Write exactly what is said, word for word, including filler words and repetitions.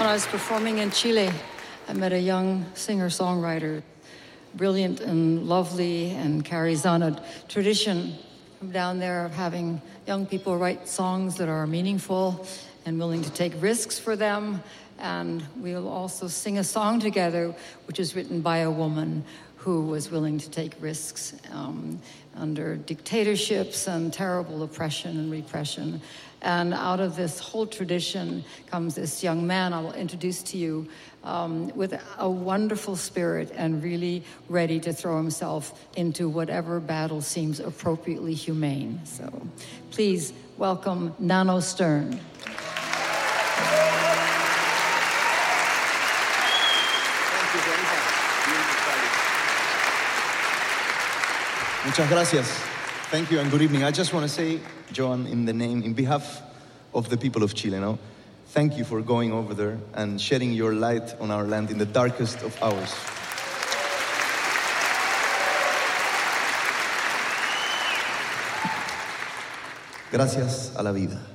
When I was performing in Chile, I met a young singer-songwriter, brilliant and lovely, and carries on a tradition from down there of having young people write songs that are meaningful and willing to take risks for them. And we'll also sing a song together, which is written by a woman who was willing to take risks um, under dictatorships and terrible oppression and repression. And out of this whole tradition comes this young man I will introduce to you um, with a wonderful spirit and really ready to throw himself into whatever battle seems appropriately humane. So please welcome Nano Stern. Muchas gracias. Thank you and good evening. I just want to say, Joan, in the name, in behalf of the people of Chile, no? Thank you for going over there and shedding your light on our land in the darkest of hours. Gracias a la vida.